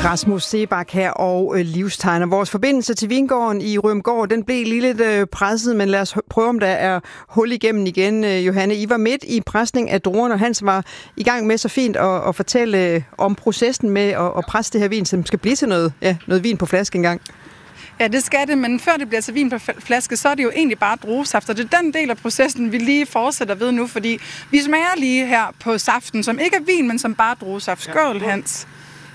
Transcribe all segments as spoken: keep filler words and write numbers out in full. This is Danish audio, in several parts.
Rasmus Seebach her og øh, livstegner. Vores forbindelse til vingården i Rømgård, den blev lige lidt øh, presset, men lad os prøve, om der er hul igennem igen. Øh, Johanne, I var midt i presning af druerne, og Hans var i gang med så fint at, at fortælle øh, om processen med at, at presse det her vin, som skal blive til noget, ja, noget vin på flaske engang. Ja, det skal det, men før det bliver til vin på flaske, så er det jo egentlig bare druesaft, og det er den del af processen, vi lige fortsætter ved nu, fordi vi smager lige her på saften, som ikke er vin, men som bare druesaft. Skål, Hans.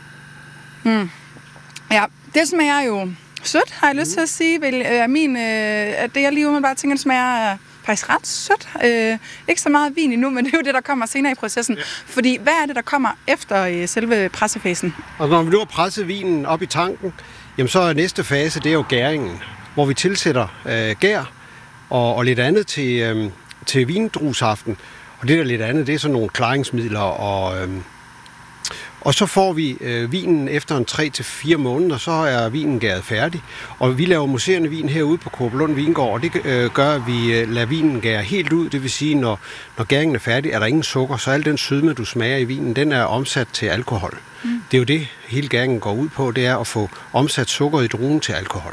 Mm. Ja, det smager jo sødt, har jeg lyst til at sige. Vel, øh, min, øh, det jeg lige umiddelbart tænker, det smager faktisk ret sødt. Øh, ikke så meget vin endnu, men det er jo det, der kommer senere i processen. Ja. Fordi hvad er det, der kommer efter øh, selve pressefasen? Og når vi nu har presset vinen op i tanken, jamen så er næste fase, det er jo gæringen, hvor vi tilsætter øh, gær og, og lidt andet til, øh, til vindruesaften. Og det der lidt andet, det er sådan nogle klaringsmidler, og, øh, og så får vi øh, vinen efter en tre til fire måneder, så er vinen gæret færdig. Og vi laver mousserende vin herude på Kåbelund Vingård, og det øh, gør, at vi øh, lader vinen gære helt ud. Det vil sige, når, når gæringen er færdig, er der ingen sukker, så al den sødme, du smager i vinen, den er omsat til alkohol. Mm. Det er jo det, hele gæringen går ud på, det er at få omsat sukker i druen til alkohol.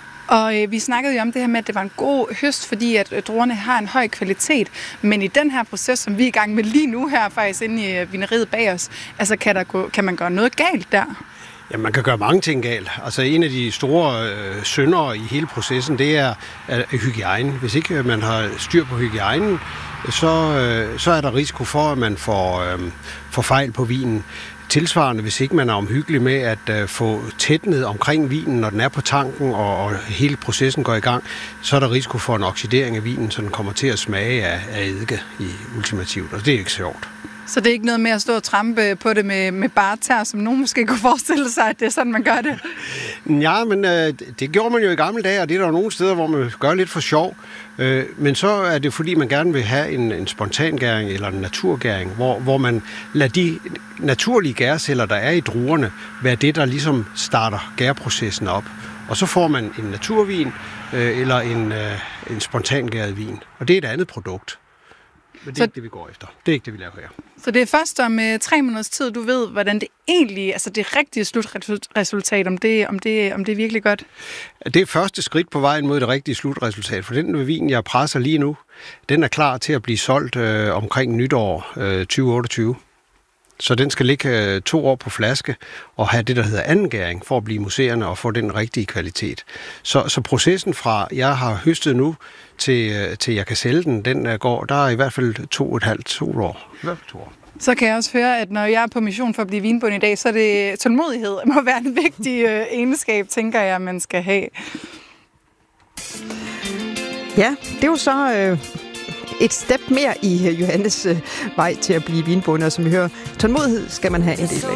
Og øh, vi snakkede jo om det her med, at det var en god høst, fordi at øh, druerne har en høj kvalitet. Men i den her proces, som vi er i gang med lige nu her, faktisk inde i øh, vineriet bag os, altså kan, der gå, kan man gøre noget galt der? Ja, man kan gøre mange ting galt. Altså en af de store øh, syndere i hele processen, det er, er hygiejnen. Hvis ikke man har styr på hygiejnen, så, øh, så er der risiko for, at man får, øh, får fejl på vinen. Tilsvarende, hvis ikke man er omhyggelig med at øh, få tætnet omkring vinen, når den er på tanken, og, og hele processen går i gang, så er der risiko for en oxidering af vinen, så den kommer til at smage af, af eddike i ultimativt, og det er ikke sjovt. Så det er ikke noget med at stå og trampe på det med, med bare tær, som nogen måske kunne forestille sig, at det er sådan, man gør det? Ja, men øh, det gjorde man jo i gamle dage, og det er der jo nogle steder, hvor man gør lidt for sjov. Øh, men så er det, fordi man gerne vil have en, en spontangæring eller en naturgæring, hvor, hvor man lader de naturlige gærceller, der er i druerne, være det, der ligesom starter gærprocessen op. Og så får man en naturvin øh, eller en, øh, en spontangæret vin, og det er et andet produkt. Men det er så, ikke det, vi går efter. Det er ikke det, vi laver her. Så det er først om uh, tre måneders tid, du ved, hvordan det egentlig, altså det rigtige slutresultat, om det, om det, om det er virkelig godt? Det er første skridt på vejen mod det rigtige slutresultat, for den vin, jeg presser lige nu, den er klar til at blive solgt øh, omkring nytår øh, tyve otteogtyve. Så den skal ligge øh, to år på flaske og have det, der hedder andengæring, for at blive mousserende og få den rigtige kvalitet. Så, så processen fra, jeg har høstet nu, til, til jeg kan sælge den, den går, der er i hvert fald to og et halvt, to år. I hvert fald to år. Så kan jeg også høre, at når jeg er på mission for at blive vinbond i dag, så er det tålmodighed. Det må være en vigtig øh, egenskab, tænker jeg, man skal have. Ja, det er jo så øh, et step mere i Johannes øh, vej til at blive vinbond, og som vi hører, tålmodighed skal man have en del af.